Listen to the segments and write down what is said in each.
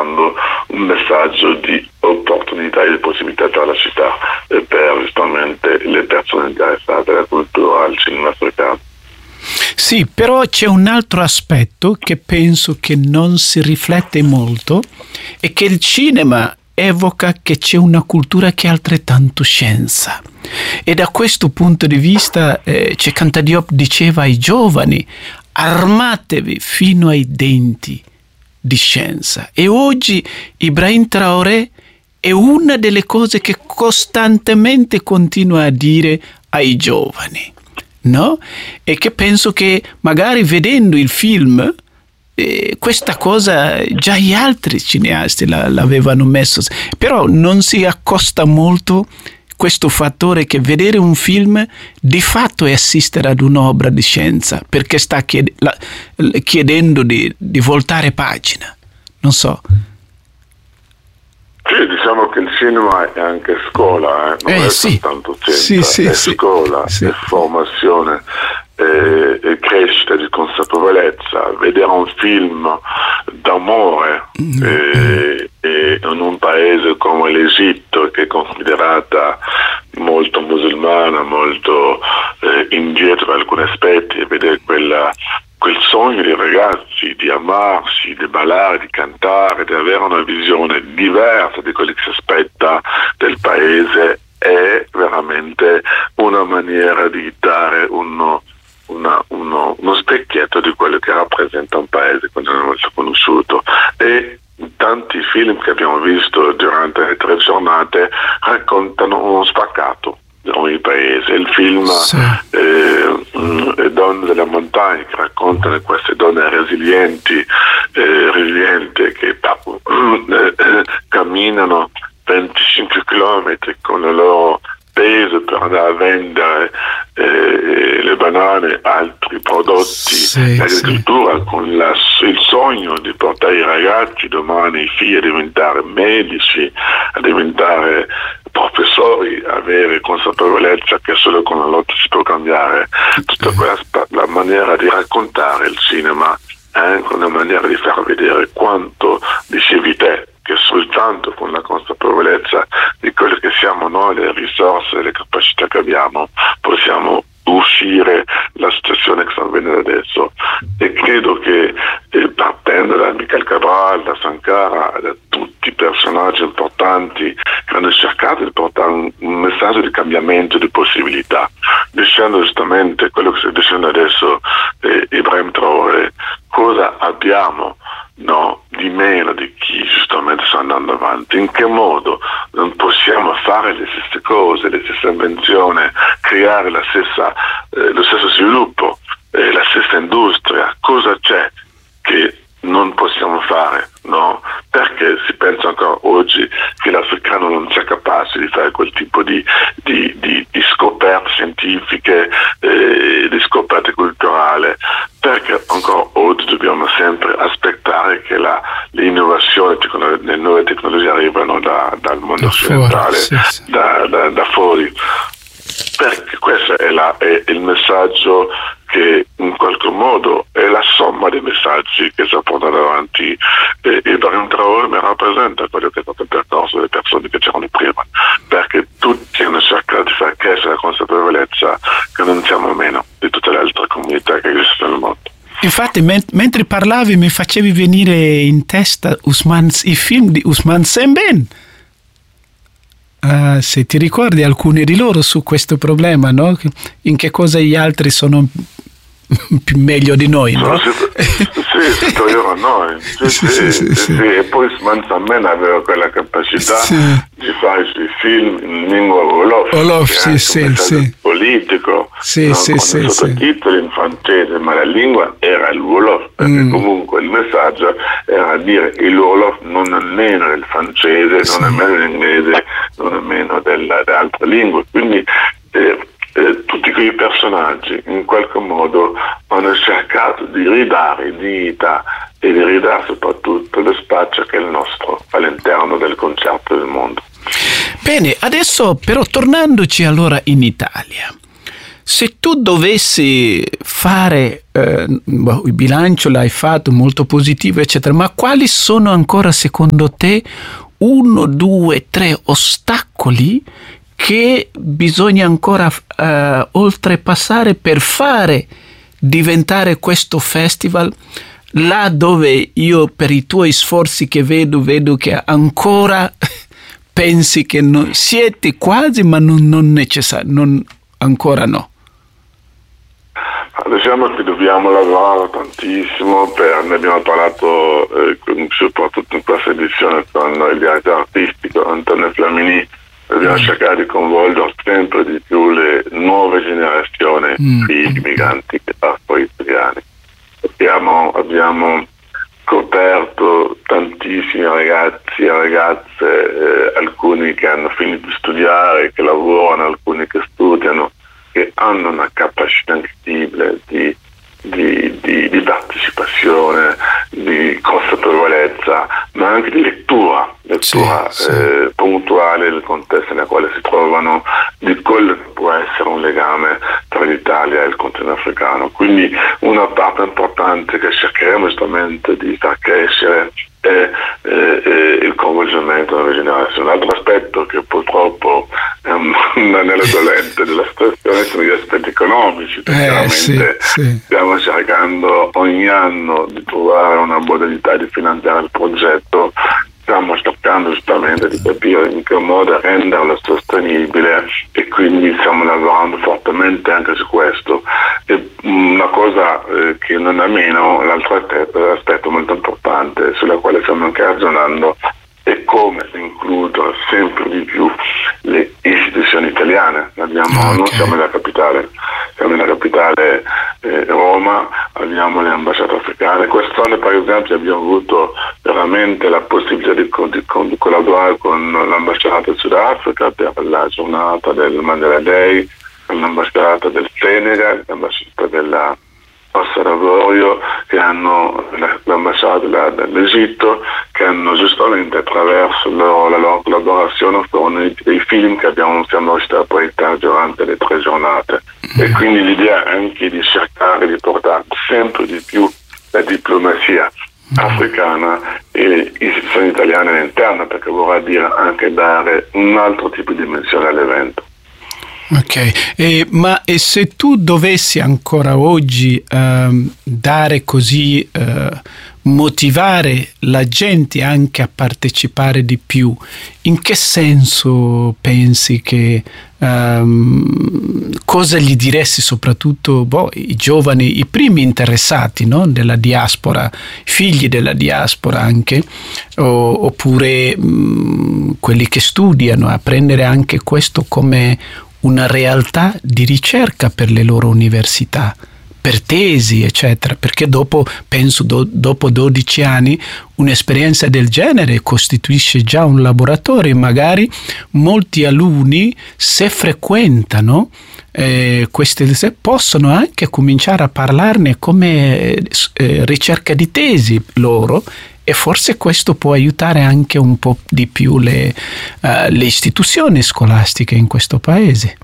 dando un messaggio di opportunità e di possibilità per la città e per giustamente le persone interessate alla cultura, al cinema africano. Sì, però c'è un altro aspetto che penso che non si riflette molto, è che il cinema evoca che c'è una cultura che è altrettanto scienza, e da questo punto di vista Anta Diop diceva ai giovani: armatevi fino ai denti di scienza. E oggi Ibrahim Traoré è una delle cose che costantemente continua a dire ai giovani, no? E che penso che magari vedendo il film questa cosa già gli altri cineasti l'avevano messo, però non si accosta molto questo fattore che vedere un film di fatto è assistere ad un'opera di scienza, perché sta chiedendo di voltare pagina. Non so. Sì, diciamo che il cinema è anche scuola, non è soltanto scienza, è scuola, è formazione, è crescita di consapevolezza. Vedere un film d'amore in un paese come l'Egitto, che è considerata molto musulmana, molto indietro da alcuni aspetti, e vedere quel sogno dei ragazzi di amarsi, di ballare, di cantare, di avere una visione diversa di quello che si aspetta del paese, è veramente una maniera di dare uno specchietto di quello che rappresenta un paese quando non è conosciuto. E tanti film che abbiamo visto durante le 3 giornate raccontano uno spaccato di ogni paese. Il film Le donne della montagna, che raccontano queste donne resilienti che camminano 25 chilometri con il loro peso per andare a vendere le banane, altri prodotti d'agricoltura, con il sogno di portare i ragazzi domani, i figli, a diventare medici, a diventare professori, avere consapevolezza che solo con la lotta si può cambiare. Tutta la maniera di raccontare il cinema è anche una maniera di far vedere quanto dicevi te, che soltanto con la consapevolezza di quello che siamo noi, le risorse e le capacità che abbiamo, possiamo uscire la situazione che sta avvenendo adesso. E credo che partendo da Michael Cabral, da Sankara, da tutti i personaggi importanti che hanno cercato di portare un messaggio di cambiamento, di possibilità, dicendo giustamente quello che sta dicendo adesso Ibrahim Traoré, cosa abbiamo di meno di chi giustamente sta andando avanti, in che modo non possiamo fare le stesse cose, le stesse invenzioni, creare lo stesso sviluppo, la stessa industria. Cosa c'è che non possiamo fare? No? Perché si pensa ancora oggi che l'africano non sia capace di fare quel tipo di scoperte scientifiche, di scoperte culturali? Perché ancora oggi dobbiamo sempre aspettare che le innovazioni, le nuove tecnologie arrivano dal mondo occidentale, da fuori? Perché questo è il messaggio che in qualche modo è la somma dei messaggi che sta portando avanti Ibrahim Traoré, ma rappresenta quello che è stato il percorso delle persone che c'erano prima, perché tutti hanno cercato di far crescere la consapevolezza che non siamo meno di tutte le altre comunità che esistono nel mondo. Infatti, mentre parlavi mi facevi venire in testa i film di Ousmane Sembène. Se ti ricordi alcuni di loro su questo problema, no? In che cosa gli altri sono più meglio di noi, no? Sì, superiore a noi. Sì. E poi Ousmane Sembène aveva quella capacità di fare i suoi film in lingua wolof, sì. Politico, con i sottotitoli in francese, ma la lingua era il wolof, perché comunque il messaggio era dire il wolof non è meno del francese, non è meno dell'inglese, non è meno delle altre lingue. Quindi tutti quei personaggi in qualche modo hanno cercato di ridare dignità e di ridare soprattutto lo spazio che è il nostro all'interno del concerto del mondo. Bene, adesso però tornandoci allora in Italia, Se tu dovessi fare il bilancio, l'hai fatto molto positivo, eccetera, ma quali sono ancora secondo te 1, 2, 3 ostacoli che bisogna ancora oltrepassare per fare diventare questo festival là dove io, per i tuoi sforzi che vedo che ancora pensi che siete quasi, ma non necessario, ancora no? Diciamo che dobbiamo lavorare tantissimo, ne abbiamo parlato soprattutto in questa edizione con il direttore artistico Antonio Flamini. Dobbiamo cercare di coinvolgere sempre di più le nuove generazioni di migranti italiani. Abbiamo scoperto tantissimi ragazzi e ragazze, alcuni che hanno finito di studiare, che lavorano, alcuni che studiano, che hanno una capacità incredibile di partecipazione, di consapevolezza, ma anche di lettura puntuale del contesto nel quale si trovano, di quello che può essere un legame tra l'Italia e il continente africano. Quindi una parte importante che cercheremo giustamente di far crescere è il coinvolgimento della generazione. L'altro aspetto che purtroppo è un anello dolente della situazione sono gli aspetti economici. Chiaramente stiamo cercando ogni anno di trovare una modalità di finanziare il progetto. Stiamo cercando giustamente di capire in che modo renderlo sostenibile e quindi stiamo lavorando fortemente anche su questo. E una cosa che non è meno, l'altro aspetto molto importante sulla quale stiamo anche ragionando è come includere sempre di più le istituzioni italiane. Non siamo nella capitale, siamo nella capitale Roma, abbiamo le ambasciate africane. Quest'anno per esempio abbiamo avuto veramente la possibilità di collaborare con l'ambasciata del Sudafrica per la giornata del Mandela Day, l'ambasciata del Senegal, l'ambasciata della Salvador, che hanno l'ambasciata dell'Egitto, che hanno giustamente attraverso la loro collaborazione fornito dei film che siamo riusciti a proiettare durante le 3 giornate. E quindi l'idea è anche di cercare di portare sempre di più la diplomazia africana e le istituzioni italiane all'interno, perché vorrà dire anche dare un altro tipo di dimensione all'evento. Ok, ma se tu dovessi ancora oggi dare così, motivare la gente anche a partecipare di più, in che senso pensi che, cosa gli diresti soprattutto i giovani, i primi interessati, no? Della diaspora, figli della diaspora anche, oppure quelli che studiano, a prendere anche questo come una realtà di ricerca per le loro università, per tesi, eccetera, perché dopo 12 anni un'esperienza del genere costituisce già un laboratorio e magari molti alunni, se frequentano queste, possono anche cominciare a parlarne come ricerca di tesi loro, e forse questo può aiutare anche un po' di più le istituzioni scolastiche in questo paese.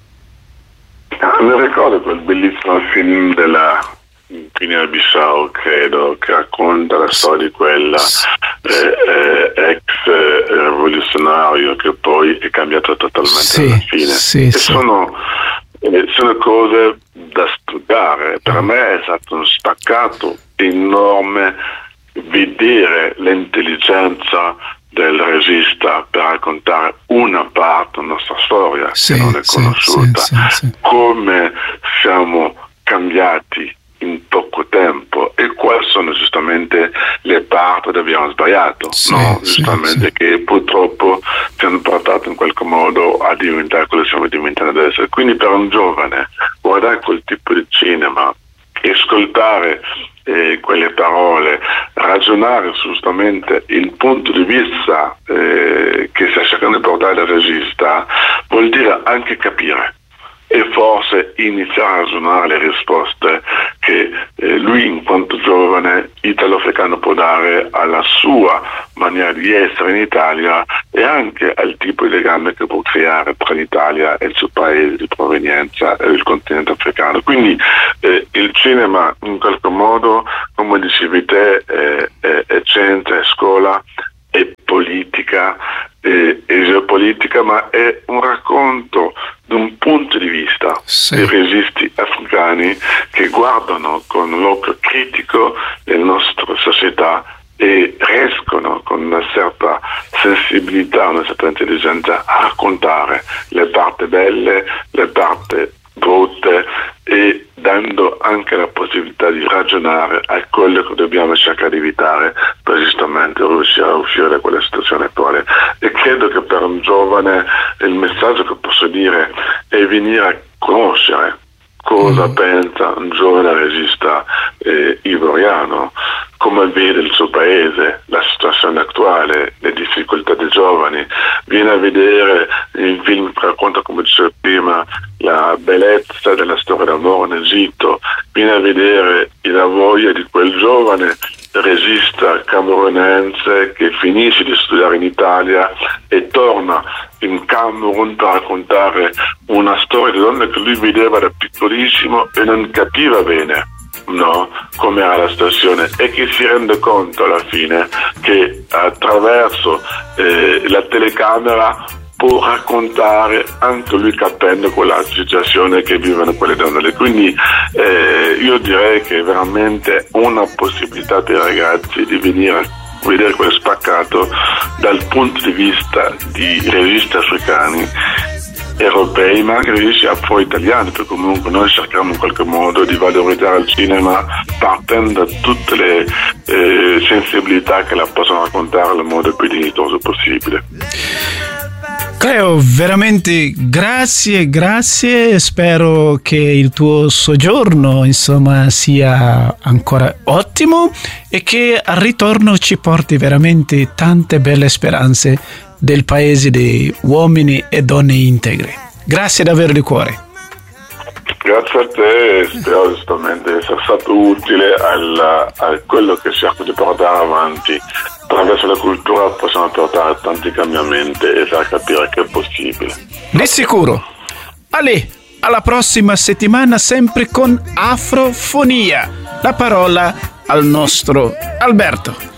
Mi ricordo quel bellissimo film della Guinea Bissau, credo, che racconta la storia di quella ex rivoluzionario che poi è cambiato totalmente alla fine. Sono cose da studiare. Per me è stato un staccato enorme vedere l'intelligenza del regista per raccontare una parte della nostra storia che non è conosciuta, come siamo cambiati in poco tempo e quali sono giustamente le parti dove abbiamo sbagliato, che purtroppo ci hanno portato in qualche modo a diventare quello che stiamo diventando adesso. Quindi per un giovane guardare quel tipo di cinema e ascoltare quelle parole, ragionare giustamente il punto di vista che sta cercando di portare il regista, vuol dire anche capire e forse iniziare a ragionare le risposte che lui in quanto giovane italo-africano può dare alla sua maniera di essere in Italia e anche al tipo di legame che può creare tra l'Italia e il suo paese di provenienza e il continente africano. Quindi il cinema in qualche modo, come dicevi te, è scienza, è scuola, è politica, è geopolitica, ma è un racconto di un punto di vista dei registi africani che guardano con un occhio critico le nostre società e riescono con una certa sensibilità, una certa intelligenza a raccontare le parti belle, le parti brutte e dando anche la possibilità di ragionare a quello che dobbiamo cercare di evitare per giustamente riuscire a uscire da quella situazione attuale. E credo che per un giovane il messaggio che posso dire è venire a conoscere cosa pensa un giovane regista ivoriano, come vede il suo paese, la situazione attuale, le difficoltà dei giovani, viene a vedere il film che racconta, come dicevo prima, la bellezza della storia d'amore in Egitto, viene a vedere la voglia di quel giovane regista camerunense che finisce di studiare in Italia e torna in Camerun per raccontare una storia di donne che lui vedeva da piccolissimo e non capiva bene, no, come era la situazione, e che si rende conto alla fine che attraverso la telecamera può raccontare anche lui capendo quella situazione che vivono quelle donne. Quindi io direi che è veramente una possibilità per i ragazzi di venire a vedere quello spaccato dal punto di vista di registi africani, europei, ma anche registi afro-italiani, perché comunque noi cerchiamo in qualche modo di valorizzare il cinema partendo da tutte le sensibilità che la possono raccontare nel modo più dignitoso possibile. Cleo, veramente grazie, spero che il tuo soggiorno insomma sia ancora ottimo e che al ritorno ci porti veramente tante belle speranze del paese dei uomini e donne integri. Grazie davvero di cuore. Grazie a te e spero giustamente di essere stato utile a quello che cerco di portare avanti. Attraverso la cultura possiamo portare tanti cambiamenti e far capire che è possibile. Di sicuro. Ale, alla prossima settimana sempre con Afrofonia. La parola al nostro Alberto.